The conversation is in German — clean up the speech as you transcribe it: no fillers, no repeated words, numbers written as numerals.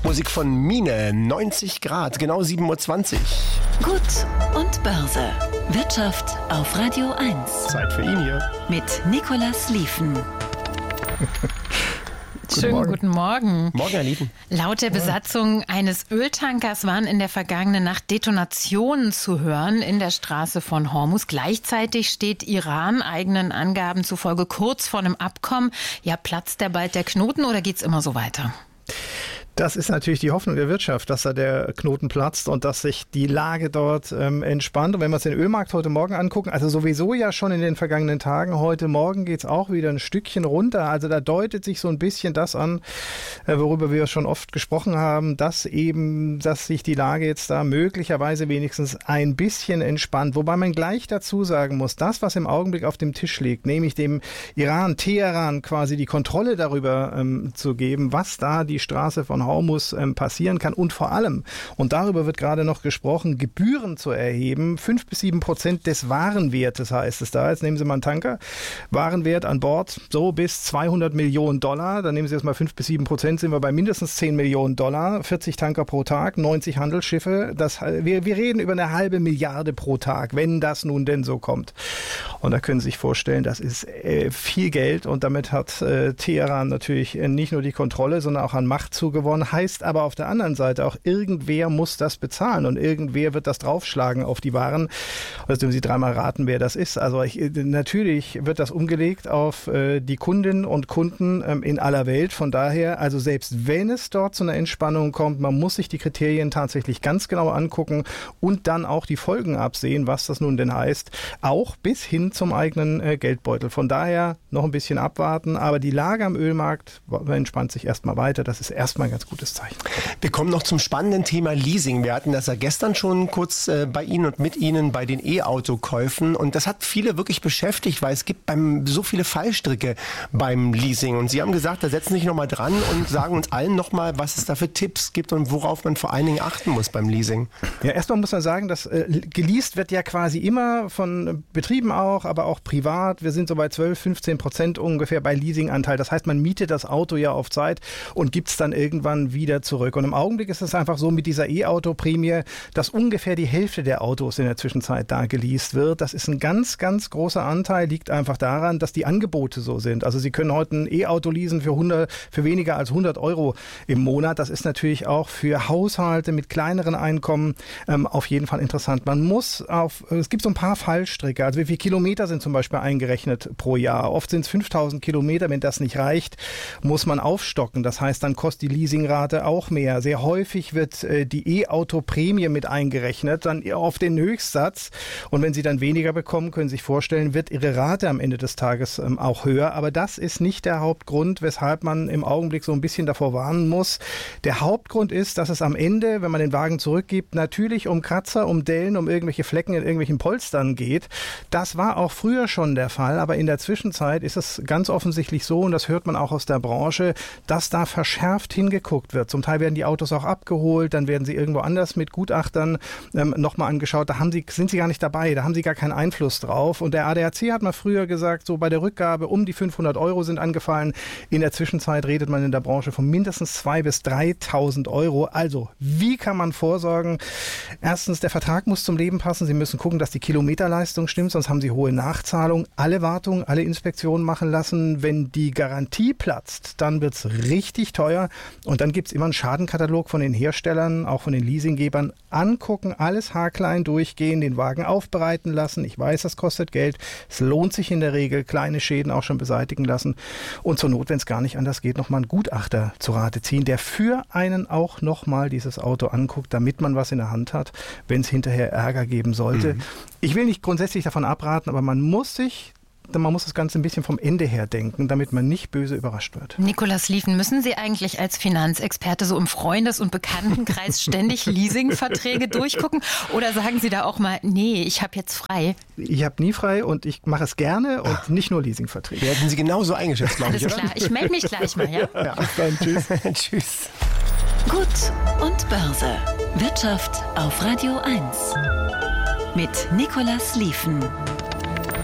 Musik von Mine, 90 Grad, genau 7.20 Uhr. Gut und Börse. Wirtschaft auf Radio 1. Zeit für ihn hier. Mit Nicolas Lieven. Schönen guten Morgen. Morgen, Herr Lieven. Laut der Besatzung eines Öltankers waren in der vergangenen Nacht Detonationen zu hören in der Straße von Hormuz. Gleichzeitig steht Iran eigenen Angaben zufolge kurz vor einem Abkommen. Ja, platzt der bald der Knoten oder geht's immer so weiter? Das ist natürlich die Hoffnung der Wirtschaft, dass da der Knoten platzt und dass sich die Lage dort entspannt. Und wenn wir uns den Ölmarkt heute Morgen angucken, also sowieso ja schon in den vergangenen Tagen, heute Morgen geht es auch wieder ein Stückchen runter. Also da deutet sich so ein bisschen das an, worüber wir schon oft gesprochen haben, dass sich die Lage jetzt da möglicherweise wenigstens ein bisschen entspannt. Wobei man gleich dazu sagen muss, das, was im Augenblick auf dem Tisch liegt, nämlich dem Iran, Teheran quasi die Kontrolle darüber zu geben, was da die Straße von Hormuz passieren kann und vor allem, und darüber wird gerade noch gesprochen, Gebühren zu erheben, 5-7% des Warenwertes heißt es da. Jetzt nehmen Sie mal einen Tanker, Warenwert an Bord so bis $200 Millionen, dann nehmen Sie jetzt mal 5-7%, sind wir bei mindestens $10 Millionen, 40 Tanker pro Tag, 90 Handelsschiffe, wir reden über 1/2 Milliarde pro Tag, wenn das nun denn so kommt. Und da können Sie sich vorstellen, das ist viel Geld und damit hat Teheran natürlich nicht nur die Kontrolle, sondern auch an Macht zugewonnen. Heißt aber auf der anderen Seite auch, irgendwer muss das bezahlen und irgendwer wird das draufschlagen auf die Waren. Und jetzt dürfen Sie dreimal raten, wer das ist. Also natürlich wird das umgelegt auf die Kundinnen und Kunden in aller Welt. Von daher, also selbst wenn es dort zu einer Entspannung kommt, man muss sich die Kriterien tatsächlich ganz genau angucken und dann auch die Folgen absehen, was das nun denn heißt, auch bis hin zum eigenen Geldbeutel. Von daher noch ein bisschen abwarten, aber die Lage am Ölmarkt entspannt sich erstmal weiter. Das ist erstmal ein ganz gutes Zeichen. Wir kommen noch zum spannenden Thema Leasing. Wir hatten das ja gestern schon kurz bei Ihnen und mit Ihnen bei den E-Auto-Käufen und das hat viele wirklich beschäftigt, weil es gibt so viele Fallstricke beim Leasing und Sie haben gesagt, da setzen Sie sich nochmal dran und sagen uns allen nochmal, was es da für Tipps gibt und worauf man vor allen Dingen achten muss beim Leasing. Ja, erstmal muss man sagen, dass geleast wird ja quasi immer von Betrieben auch, aber auch privat. Wir sind so bei 12-15% ungefähr bei Leasinganteil. Das heißt, man mietet das Auto ja auf Zeit und gibt es dann irgendwann wieder zurück. Und im Augenblick ist es einfach so mit dieser E-Auto-Prämie, dass ungefähr die Hälfte der Autos in der Zwischenzeit da geleast wird. Das ist ein ganz, ganz großer Anteil, liegt einfach daran, dass die Angebote so sind. Also Sie können heute ein E-Auto leasen für weniger als 100 Euro im Monat. Das ist natürlich auch für Haushalte mit kleineren Einkommen auf jeden Fall interessant. Es gibt so ein paar Fallstricke. Also wie viele Kilometer sind zum Beispiel eingerechnet pro Jahr? Oft sind es 5000 Kilometer. Wenn das nicht reicht, muss man aufstocken. Das heißt, dann kostet die Leasingrate auch mehr. Sehr häufig wird die E-Auto-Prämie mit eingerechnet, dann auf den Höchstsatz. Und wenn Sie dann weniger bekommen, können Sie sich vorstellen, wird Ihre Rate am Ende des Tages auch höher. Aber das ist nicht der Hauptgrund, weshalb man im Augenblick so ein bisschen davor warnen muss. Der Hauptgrund ist, dass es am Ende, wenn man den Wagen zurückgibt, natürlich um Kratzer, um Dellen, um irgendwelche Flecken in irgendwelchen Polstern geht. Das war auch früher schon der Fall, aber in der Zwischenzeit ist es ganz offensichtlich so, und das hört man auch aus der Branche, dass da verschärft hingeguckt wird. Zum Teil werden die Autos auch abgeholt, dann werden sie irgendwo anders mit Gutachtern nochmal angeschaut. Da sind sie gar nicht dabei, da haben sie gar keinen Einfluss drauf. Und der ADAC hat mal früher gesagt, so bei der Rückgabe um die 500 Euro sind angefallen. In der Zwischenzeit redet man in der Branche von mindestens 2.000 bis 3.000 Euro. Also, wie kann man vorsorgen? Erstens, der Vertrag muss zum Leben passen. Sie müssen gucken, dass die Kilometerleistung stimmt, sonst haben Sie hohe Nachzahlungen. Alle Wartungen, alle Inspektionen machen lassen. Wenn die Garantie platzt, dann wird es richtig teuer. Und dann gibt es immer einen Schadenkatalog von den Herstellern, auch von den Leasinggebern. Angucken, alles haarklein durchgehen, den Wagen aufbereiten lassen. Ich weiß, das kostet Geld. Es lohnt sich in der Regel, kleine Schäden auch schon beseitigen lassen. Und zur Not, wenn es gar nicht anders geht, nochmal einen Gutachter zu Rate ziehen, der für einen auch nochmal dieses Auto anguckt, damit man was in der Hand hat, wenn es hinterher Ärger geben sollte. Ich will nicht grundsätzlich davon abraten, aber man muss das Ganze ein bisschen vom Ende her denken, damit man nicht böse überrascht wird. Nicolas Lieven, müssen Sie eigentlich als Finanzexperte so im Freundes- und Bekanntenkreis ständig Leasingverträge durchgucken? Oder sagen Sie da auch mal, nee, ich habe jetzt frei? Ich habe nie frei und ich mache es gerne und nicht nur Leasingverträge. Wir hätten Sie genauso eingeschätzt, glaube ich, Alles klar, ich melde mich gleich mal, ja? Ja, dann tschüss. Tschüss. Gut und Börse. Wirtschaft auf Radio 1. Mit Nicolas Lieven.